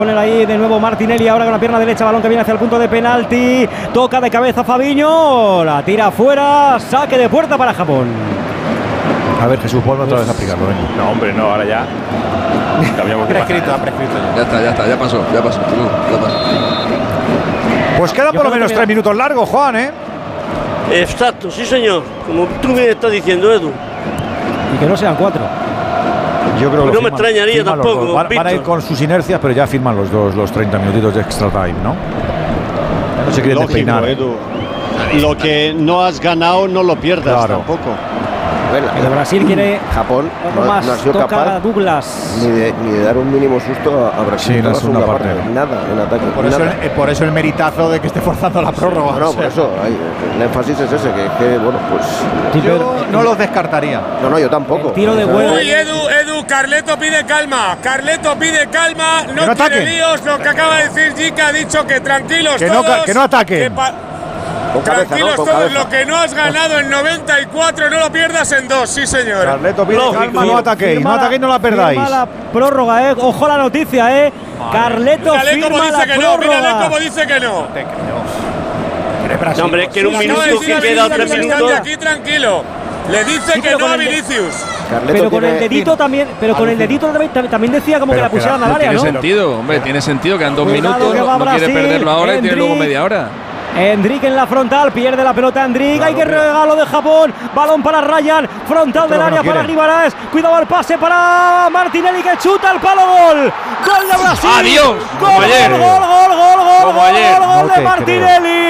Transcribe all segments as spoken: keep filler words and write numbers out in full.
Poner ahí de nuevo Martinelli, ahora con la pierna derecha, balón que viene hacia el punto de penalti, toca de cabeza Fabinho, la tira afuera, saque de puerta para Japón. A ver, Jesús, vuelve otra vez a aplicarlo, venga. No, hombre, no, ahora ya. Cambiamos de prescrito, prescrito. Ya está, ya está, ya pasó, ya pasó. No, ya pasó. Pues queda por lo menos tres minutos largos, Juan, ¿eh? Exacto, sí señor, como tú bien estás diciendo, Edu. Y que no sean cuatro. Yo creo pues que no me extrañaría tampoco. Van, van a ir con sus inercias, pero ya firman los dos los treinta minutitos de extra time, ¿no? Ya no se quieren despeinar. Edu. Lo que no has ganado no lo pierdas, claro. Tampoco. El Brasil quiere Japón no, más, no ha sido toca capaz a Douglas. Ni de, ni de dar un mínimo susto a, a Brasil. Sí, en la segunda parte. parte. Nada, en ataque. Por eso, el, por eso el meritazo de que esté forzando la prórroga. No, no, por eso. Hay, el énfasis es ese, que, que bueno, pues. Sí, yo no los descartaría. No, no, yo tampoco. El tiro de huevo. Uy, Edu, Edu, Carleto pide calma. Carleto pide calma. No, no quiere líos. Lo que acaba de decir Jica ha dicho que tranquilos que todos. No, que no ataque. Con cabeza, Tranquilos ¿no? Con todos, cabeza. lo que no has ganado en noventa y cuatro no lo pierdas en dos, sí señor. Carleto pide calma, no ataquéis, no ataquéis, no la perdáis. Firma la prórroga, eh. Ojo la noticia, eh. Vale. Carleto mírale firma como dice la que prórroga. no, mírale como dice que no. No, hombre, es que en un minuto que queda tres minutos. Aquí tranquilo. Le dice sí, que no a el Vinicius. Carleto pero con tiene, el dedito también, pero con el dedito también, también decía como pero que la pusieran al área, ¿no? Tiene sentido, hombre, tiene sentido, quedan dos Cuidado minutos, que va no, no quiere perderlo ahora y tiene luego media hora. Endrick en la frontal, pierde la pelota Endrick, claro, hay que regalo de Japón, balón para Ryan, frontal del área para Guimaraes, cuidado el pase para Martinelli que chuta el palo, gol, gol de Brasil, adiós, gol, gol, gol, gol, gol, gol, gol, gol de Martinelli,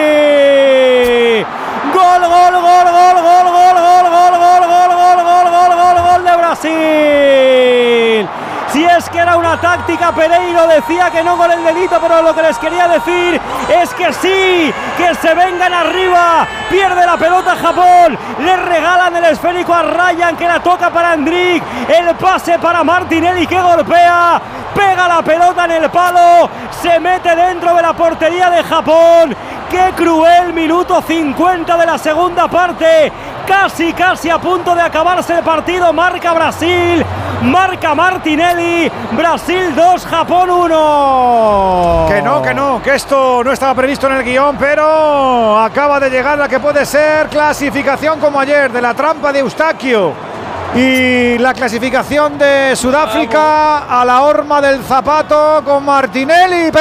gol, gol, gol, gol, gol, gol, gol, gol, gol, gol, gol, gol, gol, gol, gol de Brasil. Si es que era una táctica, Pereiro decía que no con el dedito, pero lo que les quería decir es que sí, que se vengan arriba, pierde la pelota Japón, le regalan el esférico a Ryan que la toca para Endrick, el pase para Martinelli que golpea, pega la pelota en el palo, se mete dentro de la portería de Japón. ¡Qué cruel! Minuto cincuenta de la segunda parte, casi casi a punto de acabarse el partido, marca Brasil, marca Martinelli, Brasil dos, Japón uno. Que no, que no, que esto no estaba previsto en el guión, pero acaba de llegar la que puede ser clasificación como ayer, de la trampa de Eustaquio. Y la clasificación de Sudáfrica a la horma del zapato con Martinelli.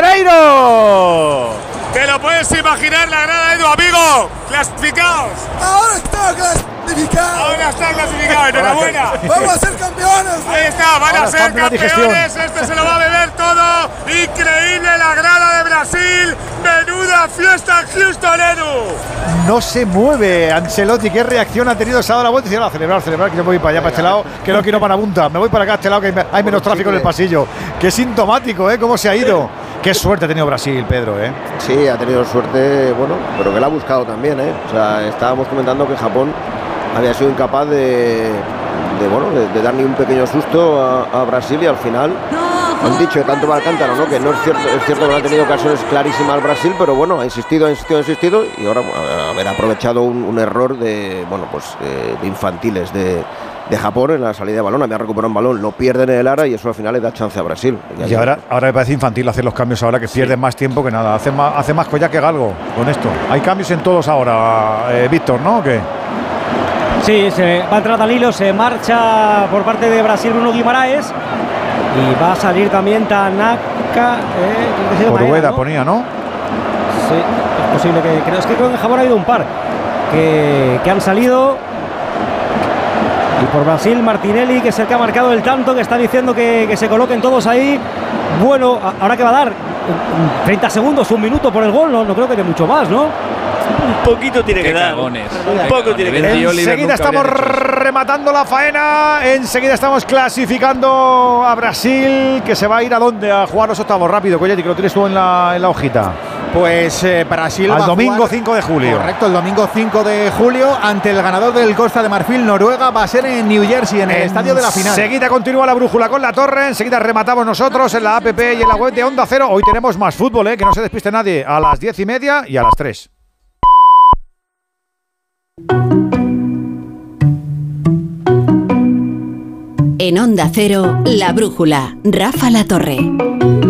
¡Pereiro! Te lo puedes imaginar la grada, Edu, amigo. Clasificados. Ahora está clasificado. Ahora está clasificado. Enhorabuena. Vamos a ser campeones. Ahí está, van Ahora a ser campeones. Este se lo va a beber todo. Increíble la grada de Brasil. Menuda fiesta en Houston, Edu. No se mueve Ancelotti. ¿Qué reacción ha tenido? Se ha dado la vuelta y dice, a celebrar, celebrar, que yo me voy para allá, para este lado, que no quiero para punta. Me voy para acá, a este lado, que hay menos tráfico en el pasillo. Qué sintomático, ¿eh? Cómo se ha ido. Qué suerte ha tenido Brasil, Pedro, ¿eh? Sí, ha tenido suerte, bueno, pero que la ha buscado también, ¿eh? O sea, estábamos comentando que Japón había sido incapaz de, de bueno, de, de dar ni un pequeño susto a, a Brasil y al final han dicho de tanto va al cántaro, ¿no? Que no es cierto, es cierto que no ha tenido ocasiones clarísimas al Brasil, pero bueno, ha insistido, ha insistido, ha insistido y ahora a, haber aprovechado un, un error de, bueno, pues eh, de infantiles de de Japón en la salida de balón, había recuperado un balón, lo pierden en el área y eso al final le da chance a Brasil. Y, y ahora, ahora me parece infantil hacer los cambios ahora, que sí. Pierden más tiempo que nada, hace más, hace más colla que galgo con esto. Hay cambios en todos ahora, eh, Víctor, ¿no? ¿O qué? Sí, se va a entrar Danilo, se marcha por parte de Brasil Bruno Guimaraes y va a salir también Tanaka. Eh, Orueda, ¿no? Ponía, ¿no? Sí, es posible que creo, es que creo que en Japón ha habido un par que, que han salido. Y por Brasil, Martinelli, que es el que ha marcado el tanto, que está diciendo que, que se coloquen todos ahí. Bueno, ahora que va a dar treinta segundos, un minuto por el gol, no, no creo que dé mucho más, ¿no? Un poquito tiene que dar. Un poco tiene que dar. Enseguida estamos rematando la faena. Enseguida estamos clasificando a Brasil, que se va a ir a dónde, a jugar los octavos. Rápido, Coyetti, que lo tienes tú en la, en la hojita. Pues eh, Brasil al va domingo a jugar, cinco de julio. Correcto, el domingo cinco de julio ante el ganador del Costa de Marfil, Noruega. Va a ser en New Jersey, en el en estadio de la final. Enseguida continúa la brújula con la torre. Enseguida rematamos nosotros en la app y en la web de Onda Cero. Hoy tenemos más fútbol, ¿eh? Que no se despiste nadie. A las diez y media y a las tres. En Onda Cero, la brújula. Rafa La Torre.